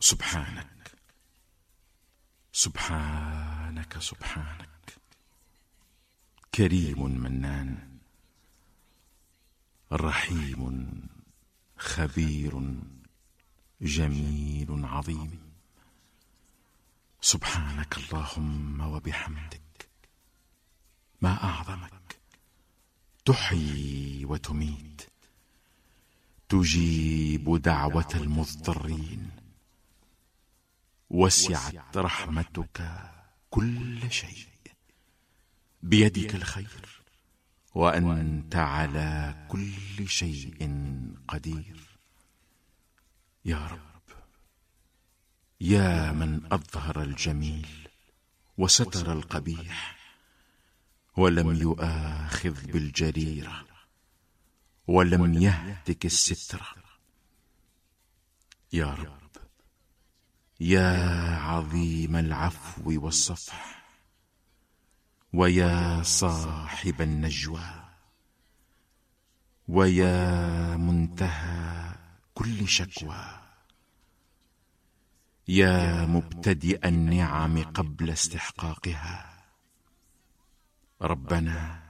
سبحانك سبحانك سبحانك، كريم منان، رحيم خبير جميل عظيم. سبحانك اللهم وبحمدك، ما أعظمك، تحيي وتميت، تجيب دعوة المضطرين، وسعت رحمتك كل شيء، بيدك الخير، وأنت على كل شيء قدير. يا رب، يا من أظهر الجميل وستر القبيح، ولم يؤاخذ بالجريرة، ولم يهتك السترة. يا رب، يا عظيم العفو والصفح، ويا صاحب النجوى، ويا منتهى كل شكوى، يا مبتدئ النعم قبل استحقاقها. ربنا،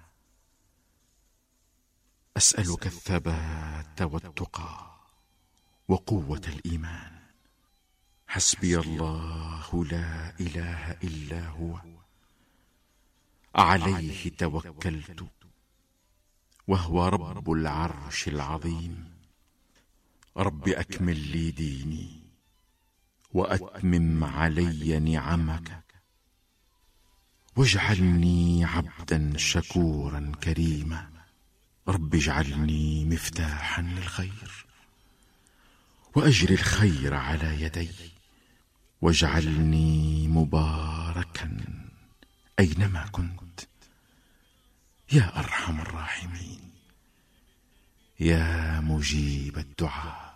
أسألك الثبات والتقى وقوة الإيمان. حسبي الله لا إله إلا هو، عليه توكلت، وهو رب العرش العظيم. رب أكمل لي ديني، وأتمم علي نعمك، واجعلني عبدا شكورا كريما. رب اجعلني مفتاحا للخير، وأجر الخير على يدي، واجعلني مباركا أينما كنت، يا أرحم الراحمين، يا مجيب الدعاء.